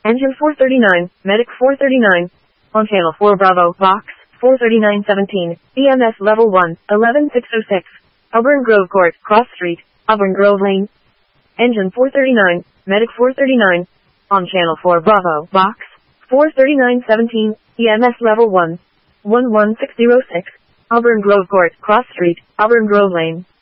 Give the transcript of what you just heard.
Engine 439, Medic 439. On Channel 4 Bravo, Box 43917, EMS Level 1, 11606. Auburn Grove Court, Cross Street, Auburn Grove Lane. Engine 439, Medic 439. On Channel 4 Bravo, Box 43917, EMS Level 1, 11606. Auburn Grove Court, Cross Street, Auburn Grove Lane.